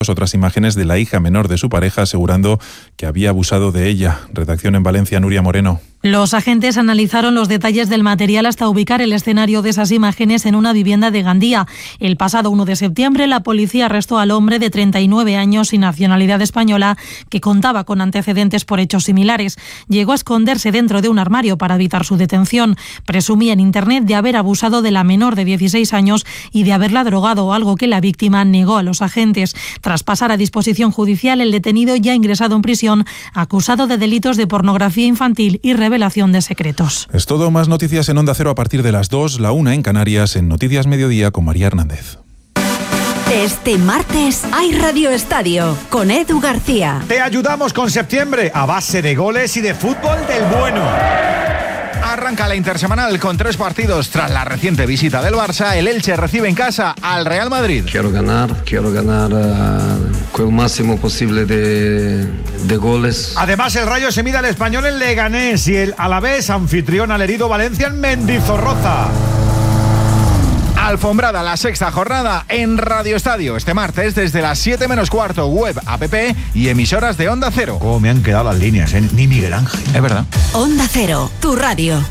otras imágenes de la hija menor de su pareja asegurando que había abusado de ella. Redacción en Valencia, Nuria Moreno. Los agentes analizaron los detalles del material hasta ubicar el escenario de esas imágenes en una vivienda de Gandía. El pasado 1 de septiembre, la policía arrestó al hombre de 39 años y nacionalidad española que contaba con antecedentes por hechos similares. Llegó a esconderse dentro de un armario para evitar su detención. Presumía en Internet de haber abusado de la menor de 16 años y de haberla drogado, algo que la víctima negó a los agentes. Tras pasar a disposición judicial, el detenido ya ha ingresado en prisión, acusado de delitos de pornografía infantil y revelación de secretos. Es todo, más noticias en Onda Cero a partir de las 2, la 1 en Canarias, en Noticias Mediodía con María Hernández. Este martes hay Radio Estadio con Edu García. Te ayudamos con septiembre a base de goles y de fútbol del bueno. Arranca la intersemanal con 3 partidos. Tras la reciente visita del Barça, el Elche recibe en casa al Real Madrid. Quiero ganar con el máximo posible de goles. Además, el Rayo se mide al Español en Leganés y el Alavés, anfitrión al herido Valencia en Mendizorroza. Alfombrada la 6ª jornada en Radio Estadio este martes desde las 7 menos cuarto, web, app y emisoras de Onda Cero. Cómo me han quedado las líneas, ¿eh? Ni Miguel Ángel. Es verdad. Onda Cero, tu radio.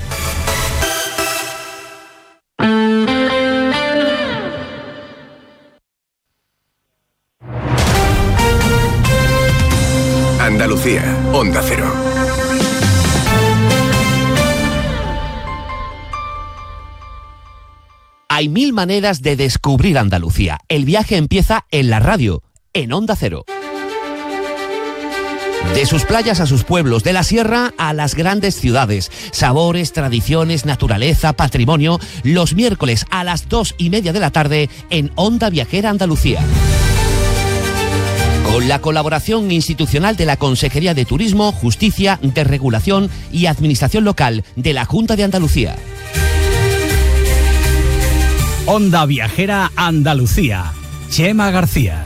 Andalucía, Onda Cero. Hay 1000 maneras de descubrir Andalucía. El viaje empieza en la radio, en Onda Cero. De sus playas a sus pueblos, de la sierra a las grandes ciudades. Sabores, tradiciones, naturaleza, patrimonio. Los miércoles a las 2:30 de la tarde en Onda Viajera Andalucía. Con la colaboración institucional de la Consejería de Turismo, Justicia, Desregulación y Administración Local de la Junta de Andalucía. Onda Viajera Andalucía. Chema García.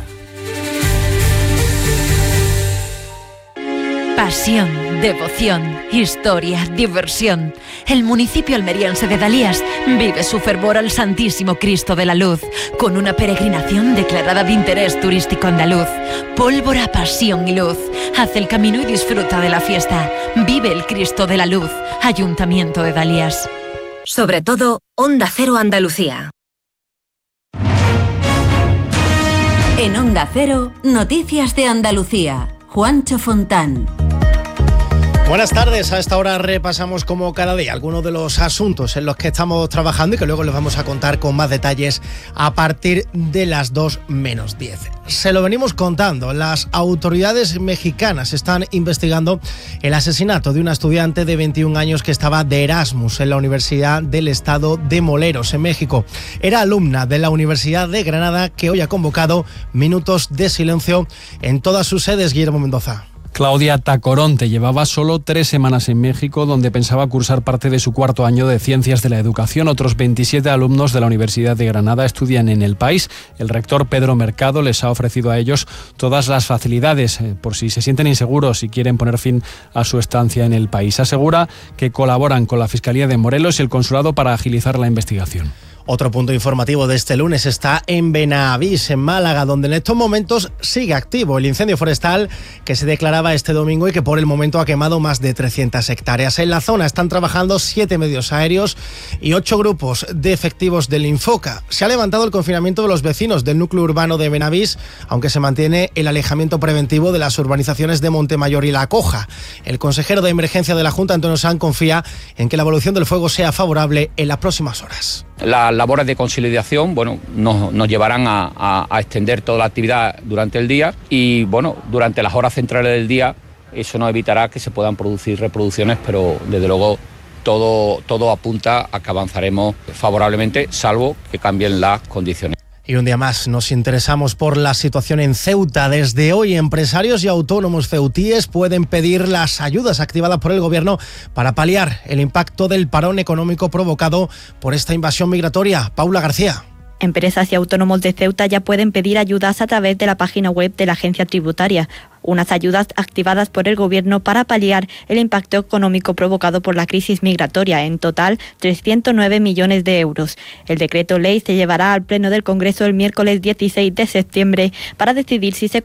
Pasión, devoción, historia, diversión. El municipio almeriense de Dalías vive su fervor al Santísimo Cristo de la Luz, con una peregrinación declarada de interés turístico andaluz. Pólvora, pasión y luz. Haz el camino y disfruta de la fiesta. Vive el Cristo de la Luz. Ayuntamiento de Dalías. Sobre todo, Onda Cero Andalucía. En Onda Cero, Noticias de Andalucía. Juancho Fontán. Buenas tardes, a esta hora repasamos como cada día algunos de los asuntos en los que estamos trabajando y que luego les vamos a contar con más detalles a partir de las 2 menos 10. Se lo venimos contando, las autoridades mexicanas están investigando el asesinato de una estudiante de 21 años que estaba de Erasmus en la Universidad del Estado de Morelos, en México. Era alumna de la Universidad de Granada, que hoy ha convocado minutos de silencio en todas sus sedes. Guillermo Mendoza. Claudia Tacoronte llevaba solo 3 semanas en México, donde pensaba cursar parte de su 4º año de Ciencias de la Educación. Otros 27 alumnos de la Universidad de Granada estudian en el país. El rector Pedro Mercado les ha ofrecido a ellos todas las facilidades por si se sienten inseguros y quieren poner fin a su estancia en el país. Asegura que colaboran con la Fiscalía de Morelos y el Consulado para agilizar la investigación. Otro punto informativo de este lunes está en Benavís, en Málaga, donde en estos momentos sigue activo el incendio forestal que se declaraba este domingo y que por el momento ha quemado más de 300 hectáreas. En la zona están trabajando 7 medios aéreos y 8 grupos de efectivos del Infoca. Se ha levantado el confinamiento de los vecinos del núcleo urbano de Benavís, aunque se mantiene el alejamiento preventivo de las urbanizaciones de Montemayor y La Coja. El consejero de emergencia de la Junta, Antonio Sanz, confía en que la evolución del fuego sea favorable en las próximas horas. Las labores de consolidación, nos llevarán a extender toda la actividad durante el día y, durante las horas centrales del día eso nos evitará que se puedan producir reproducciones, pero desde luego todo apunta a que avanzaremos favorablemente, salvo que cambien las condiciones. Y un día más nos interesamos por la situación en Ceuta. Desde hoy, empresarios y autónomos ceutíes pueden pedir las ayudas activadas por el gobierno para paliar el impacto del parón económico provocado por esta invasión migratoria. Paula García. Empresas y autónomos de Ceuta ya pueden pedir ayudas a través de la página web de la agencia tributaria, unas ayudas activadas por el Gobierno para paliar el impacto económico provocado por la crisis migratoria, en total 309 millones de euros. El decreto ley se llevará al Pleno del Congreso el miércoles 16 de septiembre para decidir si se